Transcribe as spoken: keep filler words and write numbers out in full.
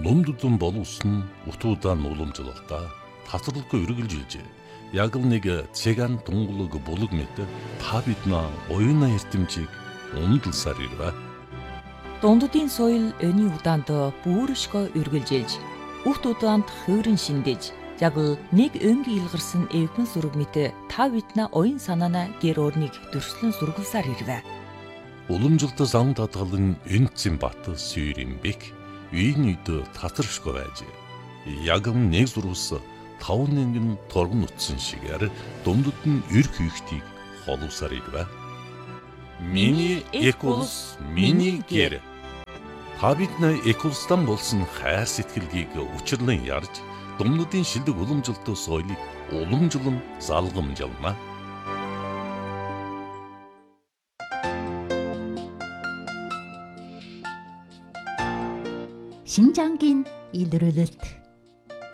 Ном боловсон утуудан уламжлалтаа тасралгүй үргэлжилжээ. Яг л нэг цэган тунгалаг булаг мэт та биднээ оюуна эрдэмжийг умдалсаар ирвэ. Дунддын соёл өний удаанд бүршгөө үргэлжилж, үхт удаанд хөөрөн шиндэж, яг л нэг өнгийн илгарсан эвгэн зураг мэт та биднээ оюун санаана гэр орныг дөрслөн сургалсаар ирвэ. Уламжлалт зам татгалан энцэн бат сүйрэмбек үйн үйд татаршгүй байж. Яг нэг зурвас таван нэнгэн торгон утсан шигээр дундад нь эрх ихтийг холовсаар ирвэ. Миний экулс, миний гэр. Та биднээ экулстан болсон хайр сэтгэлгийг учирлан ярьж, дундадын шилдэг уламжлалт соёлыг уламжлан залгамжлана. Шинжангийн илрүүлэлт.